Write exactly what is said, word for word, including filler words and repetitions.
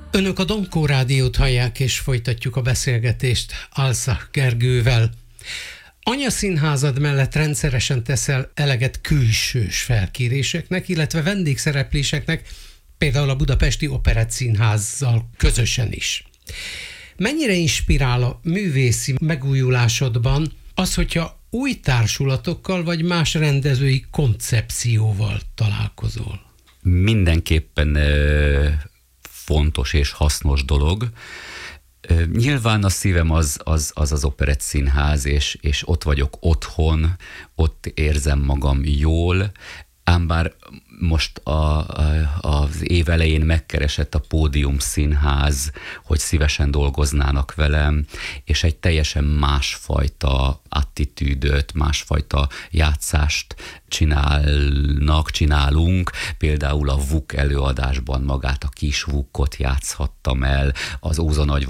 Önök a Domkó Rádiót hallják, és folytatjuk a beszélgetést Alszach Gergővel. Anyaszínházad mellett rendszeresen teszel eleget külsős felkéréseknek, illetve vendégszerepléseknek, például a Budapesti Operettszínházzal közösen is. Mennyire inspirál a művészi megújulásodban az, hogyha új társulatokkal vagy más rendezői koncepcióval találkozol? Mindenképpen ö, fontos és hasznos dolog. Ö, nyilván a szívem az az, az, az Operettszínház, és, és ott vagyok otthon, ott érzem magam jól, ám bár most a, a, az év elején megkeresett a Pódium Színház, hogy szívesen dolgoznának velem, és egy teljesen másfajta attitűdöt, másfajta játszást csinálnak, csinálunk. Például a vuk előadásban magát a kis vukot játszhattam el, az Óza Nagy